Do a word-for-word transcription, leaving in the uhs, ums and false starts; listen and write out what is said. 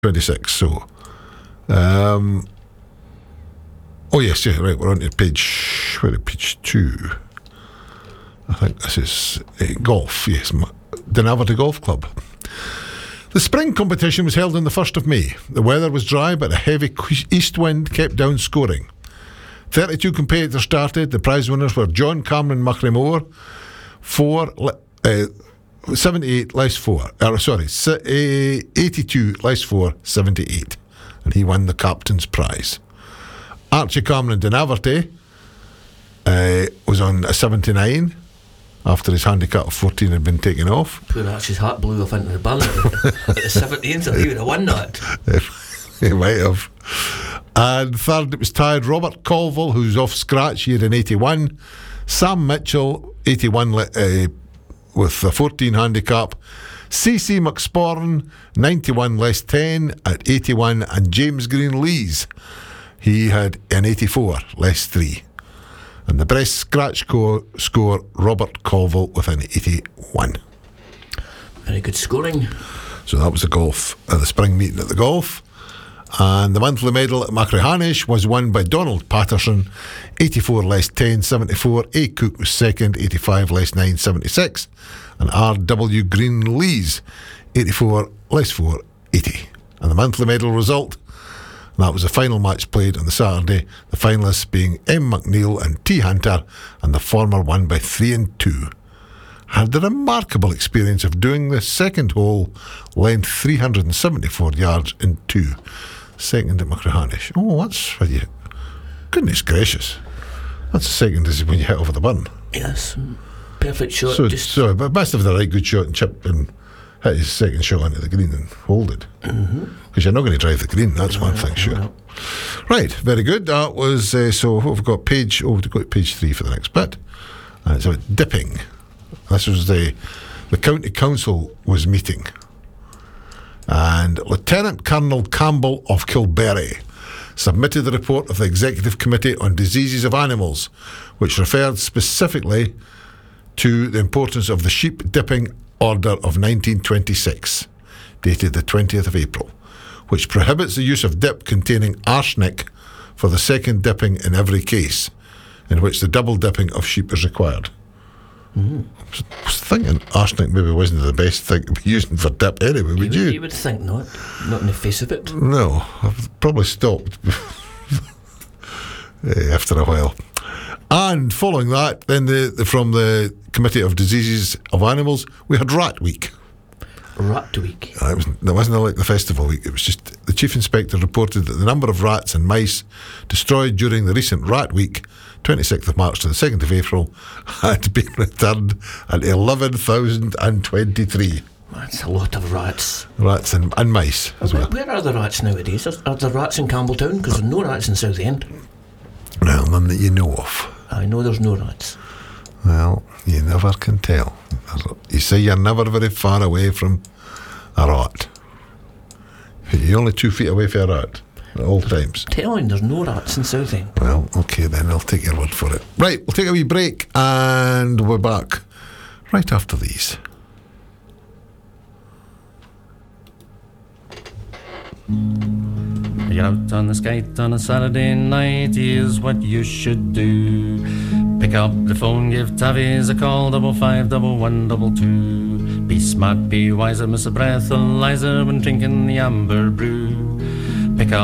twenty-six. So, um, oh yes, yeah, right. We're on to page. Where page two? I think this is uh, golf. Yes, Dunaverty Golf Club. The spring competition was held on the first of May. The weather was dry, but a heavy east wind kept down scoring. thirty-two competitors started. The prize winners were John Cameron Muckleymore, four, uh, seventy-eight less four. Uh, sorry, eighty-two less four, seventy-eight. And he won the captain's prize. Archie Cameron Dunaverty uh, was on a seventy-nine after his handicap of fourteen had been taken off. Poor Archie's heart blew off into the ballot at the seventeen, so he would have won that. He might have. And third, it was tied Robert Colville, who's off scratch here in eighty-one. Sam Mitchell, eighty-one uh, with a fourteen handicap. C C McSporn, ninety-one less ten at eighty-one. And James Green Lees, he had an eighty-four less three. And the best scratch score, score Robert Colville with an eighty-one. Very good scoring. So that was the golf, uh, the spring meeting at the golf. And the monthly medal at Machrihanish was won by Donald Patterson, eighty-four less ten, seventy-four. A. Cook was second, eighty-five less nine, seventy-six. And R W Green Lees, eighty-four less four, eighty. And the monthly medal result, that was the final match played on the Saturday, the finalists being M. McNeil and T. Hunter, and the former won by three and two. Had the remarkable experience of doing the second hole, length three hundred seventy-four yards in two. Second at Machrihanish. Oh, that's for you. Goodness gracious. That's the second is when you hit over the burn. Yes, perfect shot. So, just so but must have the right good shot and chip and hit his second shot into the green and hold it. Because mm-hmm. you're not going to drive the green, that's no, one thing, sure. No. Right, very good. That was, uh, so what we've got page, oh, we've got page three for the next bit. And it's about dipping. This was the, the county council was meeting. And Lieutenant Colonel Campbell of Kilberry submitted the report of the Executive Committee on Diseases of Animals, which referred specifically to the importance of the sheep dipping order of nineteen twenty-six, dated the twentieth of April, which prohibits the use of dip containing arsenic for the second dipping in every case, in which the double dipping of sheep is required. Mm. I was thinking arsenic maybe wasn't the best thing to be using for dip anyway, would you? You, you would think not. Not in the face of it. No, I've probably stopped after a while. And following that, then the, the from the Committee of Diseases of Animals, we had Rat Week. Rat Week? Uh, it was, it wasn't like the festival week. It was just the Chief Inspector reported that the number of rats and mice destroyed during the recent Rat Week, twenty-sixth of March to the second of April, had been returned at eleven thousand twenty-three. That's a lot of rats. Rats and, and mice as where, well. Where are the rats nowadays? Are, are there rats in Campbelltown? Because there's no rats in Southend. Well, none that you know of. I know there's no rats. Well, you never can tell. You say you're never very far away from a rat. You're only two feet away from a rat at all times. I'm telling you, there's no rats in Southend. Well, okay then, I'll take your word for it. Right, we'll take a wee break and we're back right after these. You're out on the skate on a Saturday night, here's what you should do. Pick up the phone, give Tavies a call, double five, double one, double two. Be smart, be wiser, miss a breathalyzer when drinking the amber brew.